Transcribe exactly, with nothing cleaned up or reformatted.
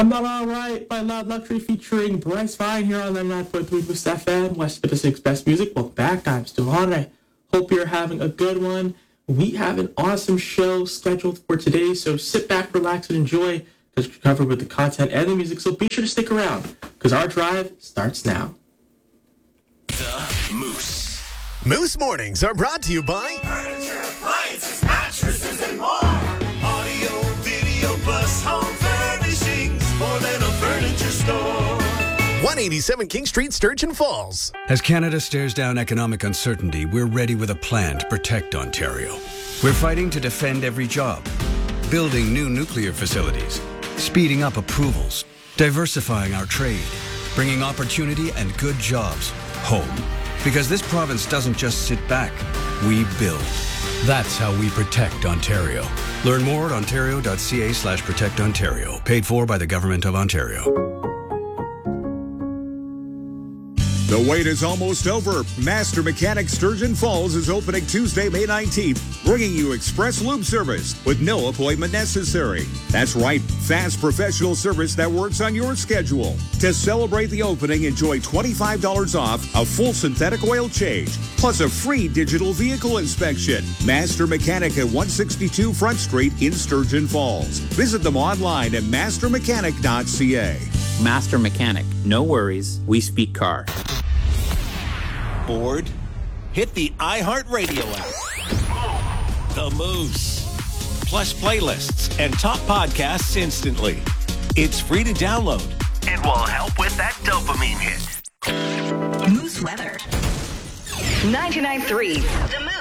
I'm Not Alright by Loud Luxury featuring Bryce Vine here on ninety-nine point three Boost F M, West Pacific's best music. Welcome back. I'm still on. I hope you're having a good one. We have an awesome show scheduled for today, so sit back, relax, and enjoy because we're covered with the content and the music, so be sure to stick around because our drive starts now. The Moose. Moose Mornings are brought to you by Furniture, appliances, mattresses, and more. Audio, video, plus home furnishings. More than a furniture store. one eighty-seven King Street, Sturgeon Falls. As Canada stares down economic uncertainty, we're ready with a plan to protect Ontario. We're fighting to defend every job, building new nuclear facilities, speeding up approvals, diversifying our trade, bringing opportunity and good jobs home. Because this province doesn't just sit back, we build. That's how we protect Ontario. Learn more at ontario.ca slash protect Ontario. Paid for by the Government of Ontario. The wait is almost over. Master Mechanic Sturgeon Falls is opening Tuesday, May nineteenth, bringing you express lube service with no appointment necessary. That's right, fast professional service that works on your schedule. To celebrate the opening, enjoy twenty-five dollars off a full synthetic oil change, plus a free digital vehicle inspection. Master Mechanic at one sixty-two Front Street in Sturgeon Falls. Visit them online at master mechanic dot c a. Master Mechanic. No worries. We speak car. Bored? Hit the iHeartRadio app. The Moose. Plus playlists and top podcasts instantly. It's free to download. It will help with that dopamine hit. Moose weather. ninety-nine point three. The